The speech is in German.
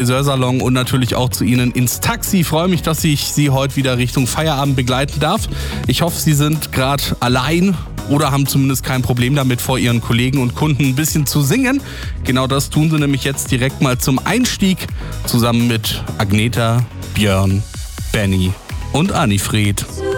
Friseursalon und natürlich auch zu Ihnen ins Taxi. Ich freue mich, dass ich Sie heute wieder Richtung Feierabend begleiten darf. Ich hoffe, Sie sind gerade allein oder haben zumindest kein Problem damit, vor Ihren Kollegen und Kunden ein bisschen zu singen. Genau das tun Sie nämlich jetzt direkt mal zum Einstieg, zusammen mit Agneta, Björn, Benny und Annifried.